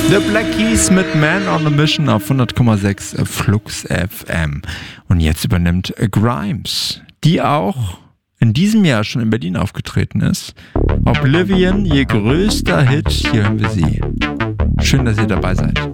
The Black Keys mit Man on a Mission auf 100,6 Flux FM. Und jetzt übernimmt Grimes, die auch in diesem Jahr schon in Berlin aufgetreten ist. Oblivion, ihr größter Hit, hier hören wir sie. Schön, dass ihr dabei seid.